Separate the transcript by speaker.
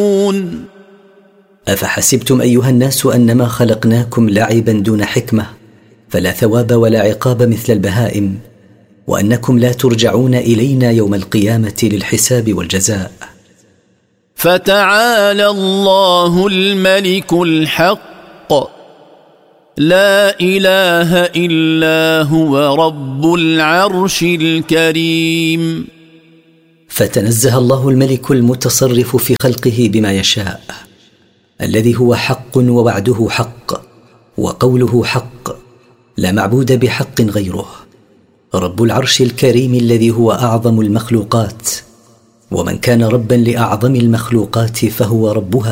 Speaker 1: أفحسبتم أيها الناس أنما خلقناكم لعبا دون حكمة فلا ثواب ولا عقاب مثل البهائم وأنكم لا ترجعون إلينا يوم القيامة للحساب والجزاء.
Speaker 2: فتعالى الله الملك الحق لا إله إلا هو رب العرش الكريم.
Speaker 1: فتنزه الله الملك المتصرف في خلقه بما يشاء الذي هو حق ووعده حق وقوله حق لا معبود بحق غيره، رب العرش الكريم الذي هو أعظم المخلوقات، ومن كان ربا لأعظم المخلوقات فهو ربها